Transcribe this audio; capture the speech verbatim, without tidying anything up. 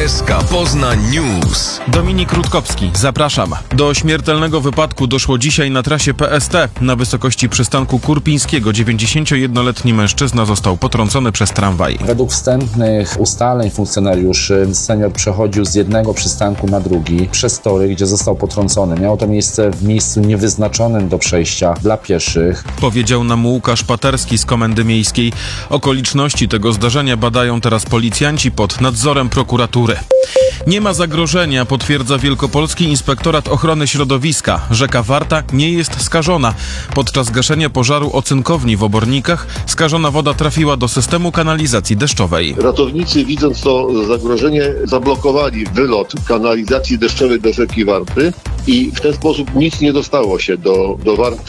S K Poznań News. Dominik Rutkowski, zapraszam. Do śmiertelnego wypadku doszło dzisiaj na trasie P S T. Na wysokości przystanku Kurpińskiego dziewięćdziesięciojednoletni mężczyzna został potrącony przez tramwaj. Według wstępnych ustaleń funkcjonariuszy senior przechodził z jednego przystanku na drugi przez tory, gdzie został potrącony. Miało to miejsce w miejscu niewyznaczonym do przejścia dla pieszych. Powiedział nam Łukasz Paterski z Komendy Miejskiej. Okoliczności tego zdarzenia badają teraz policjanci pod nadzorem prokuratury. Nie ma zagrożenia, potwierdza Wielkopolski Inspektorat Ochrony Środowiska. Rzeka Warta nie jest skażona. Podczas gaszenia pożaru o cynkowni w Obornikach skażona woda trafiła do systemu kanalizacji deszczowej. Ratownicy, widząc to zagrożenie, zablokowali wylot kanalizacji deszczowej do rzeki Warty i w ten sposób nic nie dostało się do, do Warty.